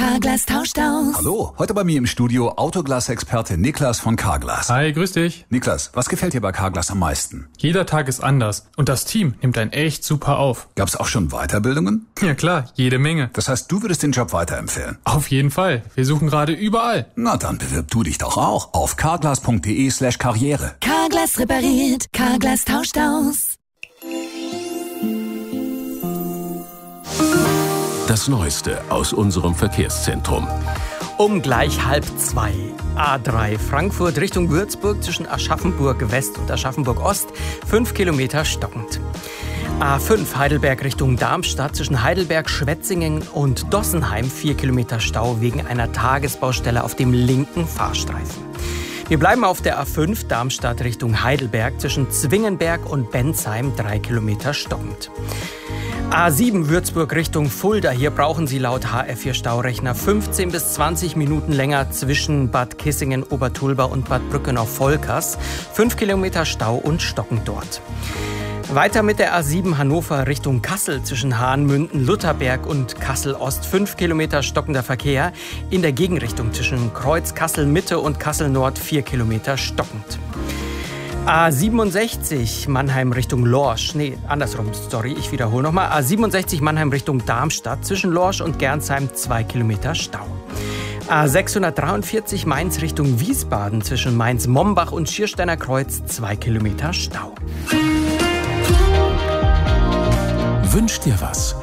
Carglass tauscht aus. Hallo, heute bei mir im Studio Autoglas-Experte Niklas von Carglass. Hi, grüß dich. Niklas, was gefällt dir bei Carglass am meisten? Jeder Tag ist anders und das Team nimmt einen echt super auf. Gab's auch schon Weiterbildungen? Ja klar, jede Menge. Das heißt, du würdest den Job weiterempfehlen? Auf jeden Fall. Wir suchen gerade überall. Na, dann bewirb du dich doch auch auf carglass.de/karriere. Carglass repariert, Carglass tauscht aus. Das Neueste aus unserem Verkehrszentrum. Um gleich 1:30. A3 Frankfurt Richtung Würzburg zwischen Aschaffenburg West und Aschaffenburg Ost 5 Kilometer stockend. A5 Heidelberg Richtung Darmstadt zwischen Heidelberg, Schwetzingen und Dossenheim 4 Kilometer Stau wegen einer Tagesbaustelle auf dem linken Fahrstreifen. Wir bleiben auf der A5 Darmstadt Richtung Heidelberg zwischen Zwingenberg und Bensheim 3 Kilometer stockend. A7 Würzburg Richtung Fulda. Hier brauchen Sie laut HR4-Staurechner 15 bis 20 Minuten länger zwischen Bad Kissingen, Obertulba und Bad Brückenau-Volkers. 5 Kilometer Stau und stockend dort. Weiter mit der A7 Hannover Richtung Kassel zwischen Hahnmünden, Lutherberg und Kassel-Ost. 5 Kilometer stockender Verkehr. In der Gegenrichtung zwischen Kreuz Kassel-Mitte und Kassel-Nord 4 Kilometer stockend. A67 Mannheim Richtung Lorsch. Ich wiederhole nochmal. A67 Mannheim Richtung Darmstadt zwischen Lorsch und Gernsheim 2 Kilometer Stau. A643 Mainz Richtung Wiesbaden zwischen Mainz-Mombach und Schiersteiner Kreuz 2 Kilometer Stau. Wünsch dir was.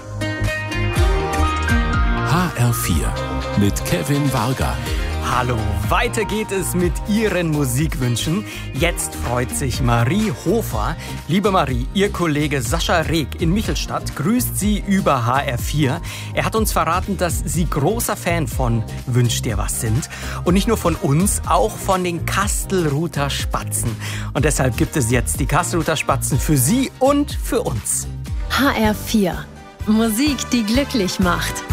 HR4 mit Kevin Varga. Hallo, weiter geht es mit Ihren Musikwünschen. Jetzt freut sich Marie Hofer. Liebe Marie, Ihr Kollege Sascha Reg in Michelstadt grüßt Sie über HR4. Er hat uns verraten, dass Sie großer Fan von Wünsch dir was sind. Und nicht nur von uns, auch von den Kastelruther Spatzen. Und deshalb gibt es jetzt die Kastelruther Spatzen für Sie und für uns. HR4. Musik, die glücklich macht.